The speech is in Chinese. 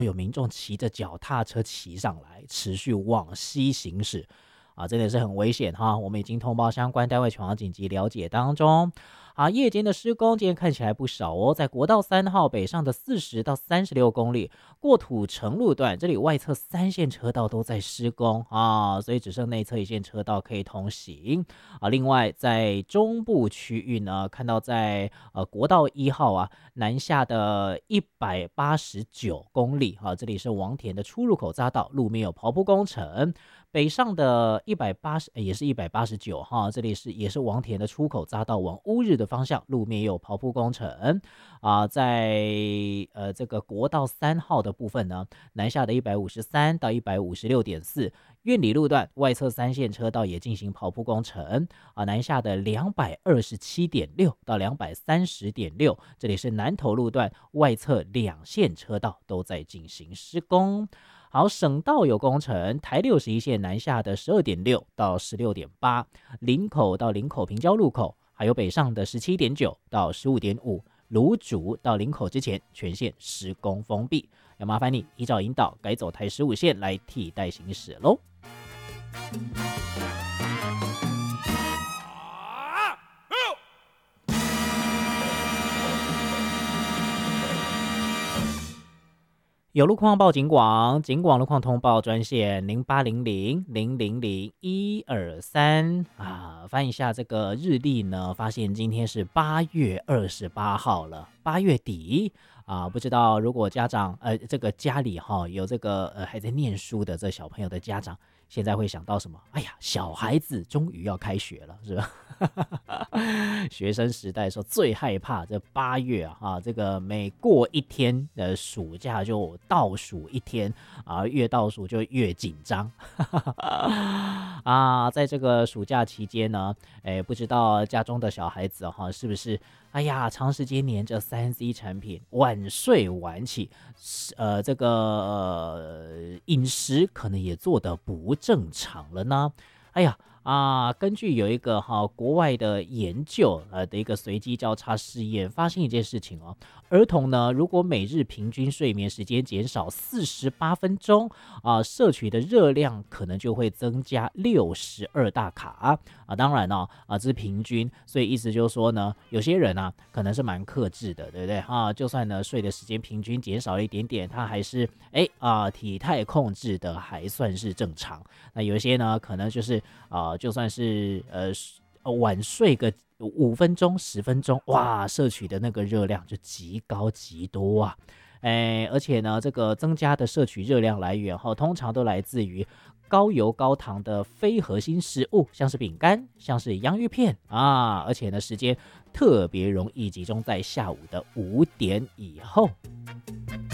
有民众骑着脚踏车骑上来，持续往西行驶。真的是很危险哈！我们已经通报相关单位前往紧急了解当中。夜间的施工今天看起来不少哦，在国道3号北上的40到36公里过土城路段，这里外侧3线车道都在施工所以只剩内侧1线车道可以通行另外在中部区域呢，看到在国道1号南下的189公里这里是王田的出入口匝道，路面有刨铺工程。北上的180也是189这里也是王田的出口匝道，往乌日的方向路面也有刨铺工程在这个国道3号的部分呢，南下的153到156.4苑里路段外侧3线车道也进行刨铺工程南下的227.6到230.6，这里是南投路段外侧2线车道都在进行施工。好，省道有工程，台61线南下的12.6到16.8，林口到林口平交路口，还有北上的17.9到15.5，芦竹到林口之前全线施工封闭，要麻烦你依照引导改走台15线来替代行驶喽。有路况报警广，警广路况通报专线0800000123翻一下这个日历呢，发现今天是8月28号了，8月底不知道如果家长这个家里有这个还在念书的这小朋友的家长，现在会想到什么？哎呀，小孩子终于要开学了，是吧？学生时代的时候最害怕这8月这个每过一天的暑假就倒数一天越倒数就越紧张在这个暑假期间呢，不知道家中的小孩子是不是长时间黏着3C 产品，晚睡晚起，这个饮食可能也做得不正常了呢？根据有一个国外的研究的一个随机交叉试验，发现一件事情儿童呢，如果每日平均睡眠时间减少48分钟摄取的热量可能就会增加62大卡当然这是平均，所以意思就是说呢，有些人可能是蛮克制的，对不对就算呢睡的时间平均减少了一点点，他还是体态控制的还算是正常。那有一些呢可能就是就算是晚睡个5分钟10分钟，哇，摄取的那个热量就极高极多而且呢这个增加的摄取热量来源通常都来自于高油高糖的非核心食物，像是饼干，像是洋芋片而且呢时间特别容易集中在下午的5点以后。